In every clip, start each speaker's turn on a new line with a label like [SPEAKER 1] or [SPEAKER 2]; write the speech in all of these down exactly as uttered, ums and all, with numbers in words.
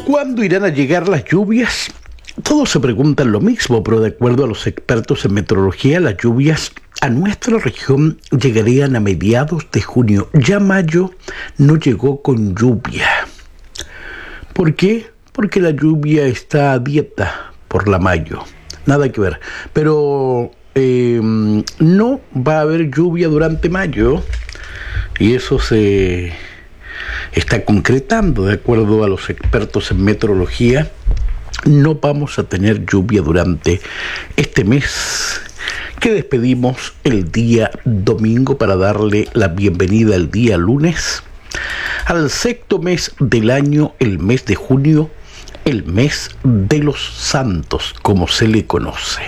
[SPEAKER 1] ¿Cuándo irán a llegar las lluvias? Todos se preguntan lo mismo, pero de acuerdo a los expertos en meteorología, las lluvias a nuestra región llegarían a mediados de junio. Ya mayo no llegó con lluvia. ¿Por qué? Porque la lluvia está a dieta por la mayo. Nada que ver. Pero eh, no va a haber lluvia durante mayo. Y eso se está concretando de acuerdo a los expertos en meteorología. No vamos a tener lluvia durante este mes que despedimos el día domingo para darle la bienvenida el día lunes al sexto mes del año, el mes de junio, el mes de los santos, como se le conoce.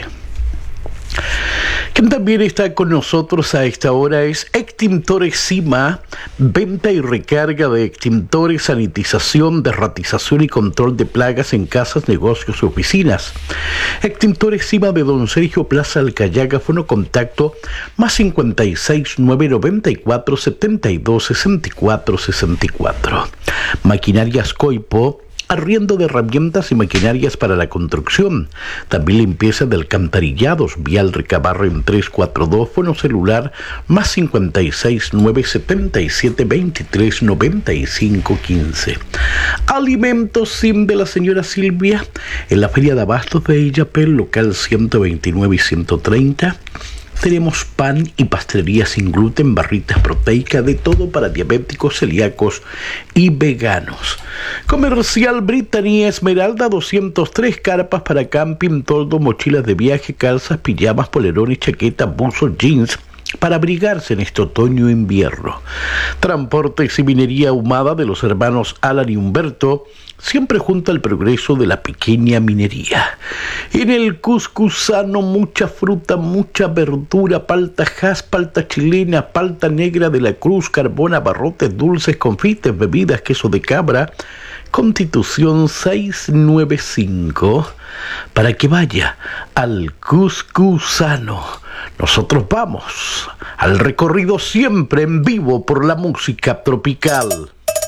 [SPEAKER 1] Quien también está con nosotros a esta hora es Extintores Cima, venta y recarga de extintores, sanitización, derratización y control de plagas en casas, negocios y oficinas. Extintores Cima de Don Sergio Plaza Alcayaga, fono contacto más cincuenta y seis, nueve noventa y cuatro, setenta y dos, sesenta y cuatro, sesenta y cuatro. Maquinarias Coipo, arriendo de herramientas y maquinarias para la construcción. También limpieza de alcantarillados. Vial Recabarro en trescientos cuarenta y dos. Fono celular más cincuenta y seis, nueve setenta y siete, veintitrés, noventa y cinco, quince. Alimentos Sim de la señora Silvia en la Feria de Abastos de Illapel, local ciento veintinueve y ciento treinta. Tenemos pan y pastelería sin gluten, barritas proteicas, de todo para diabéticos, celíacos y veganos. Comercial Britannia Esmeralda doscientos tres, carpas para camping, toldo, mochilas de viaje, calzas, pijamas, polerones, chaquetas, buzos, jeans, para abrigarse en este otoño e invierno. Transportes y minería ahumada de los hermanos Alan y Humberto, siempre junto al progreso de la pequeña minería. En el Cuscusano, mucha fruta, mucha verdura, palta jas, palta chilena, palta negra de la Cruz, carbón, abarrotes, dulces, confites, bebidas, queso de cabra. Constitución seiscientos noventa y cinco, para que vaya al Cuscusano. Nosotros vamos al recorrido siempre en vivo por la música tropical.